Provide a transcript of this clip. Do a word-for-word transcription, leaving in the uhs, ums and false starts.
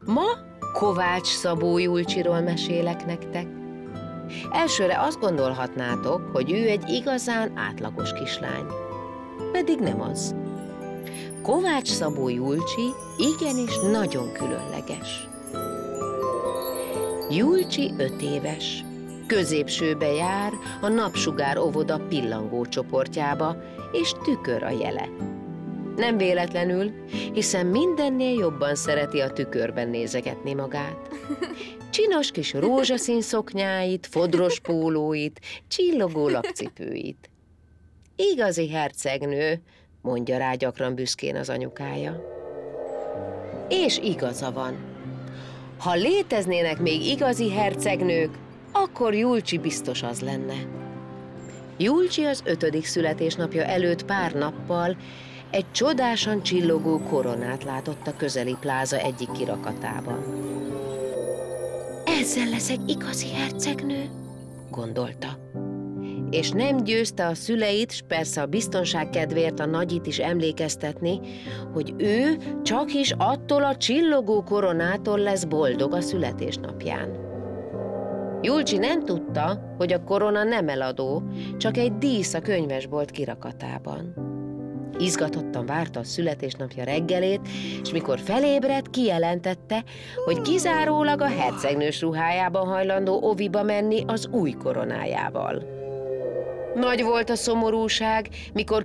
Ma Kovács Szabó Julcsiról mesélek nektek. Elsőre azt gondolhatnátok, hogy ő egy igazán átlagos kislány. Pedig nem az. Kovács Szabó Julcsi igenis nagyon különleges. Julcsi öt éves. Középsőbe jár a Napsugár óvoda pillangó csoportjába, és tükör a jele. Nem véletlenül, hiszen mindennél jobban szereti a tükörben nézegetni magát. Csinos kis rózsaszín szoknyáit, fodros pólóit, csillogó lapcipőit. Igazi hercegnő, mondja rá gyakran büszkén az anyukája. És igaza van. Ha léteznének még igazi hercegnők, akkor Julcsi biztos az lenne. Julcsi az ötödik születésnapja előtt pár nappal egy csodásan csillogó koronát látott a közeli pláza egyik kirakatában. Ezzel leszek igazi hercegnő, gondolta. És nem győzte a szüleit, s persze a biztonság kedvéért a nagyit is emlékeztetni, hogy ő csak is attól a csillogó koronától lesz boldog a születésnapján. Julcsi nem tudta, hogy a korona nem eladó, csak egy dísz a könyvesbolt kirakatában. Izgatottan várta a születésnapja reggelét, és mikor felébredt, kijelentette, hogy kizárólag a hercegnős ruhájában hajlandó oviba menni az új koronájával. Nagy volt a szomorúság, mikor